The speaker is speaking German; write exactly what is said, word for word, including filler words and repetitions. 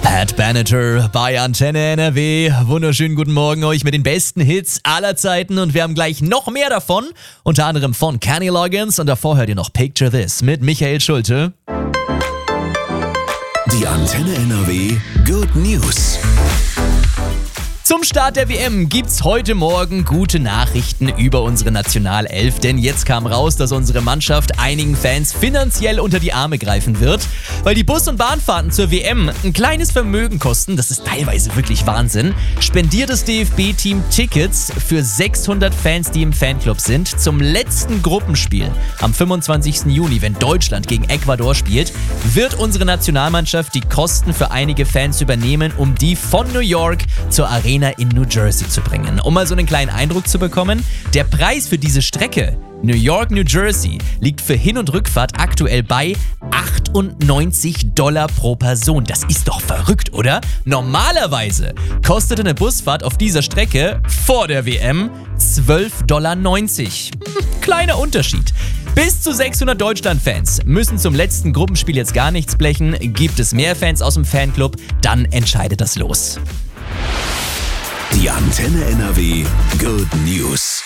Pat Benatar bei Antenne N R W. Wunderschönen guten Morgen euch mit den besten Hits aller Zeiten und wir haben gleich noch mehr davon, unter anderem von Kenny Loggins und davor hört ihr noch Picture This mit Michael Schulte. Die Antenne N R W Good News. Zum Start der W M gibt's heute Morgen gute Nachrichten über unsere Nationalelf, denn jetzt kam raus, dass unsere Mannschaft einigen Fans finanziell unter die Arme greifen wird, weil die Bus- und Bahnfahrten zur W M ein kleines Vermögen kosten, das ist teilweise wirklich Wahnsinn, spendiert das D F B-Team Tickets für sechshundert Fans, die im Fanclub sind, zum letzten Gruppenspiel am fünfundzwanzigsten Juni, wenn Deutschland gegen Ecuador spielt, wird unsere Nationalmannschaft die Kosten für einige Fans übernehmen, um die von New York zur Arena in New Jersey zu bringen. Um mal so einen kleinen Eindruck zu bekommen, der Preis für diese Strecke New York, New Jersey liegt für Hin- und Rückfahrt aktuell bei achtundneunzig Dollar pro Person. Das ist doch verrückt, oder? Normalerweise kostete eine Busfahrt auf dieser Strecke vor der W M zwölf Dollar neunzig. Hm, kleiner Unterschied. Bis zu sechshundert Deutschland-Fans müssen zum letzten Gruppenspiel jetzt gar nichts blechen. Gibt es mehr Fans aus dem Fanclub, dann entscheidet das Los. Die Antenne N R W Good News.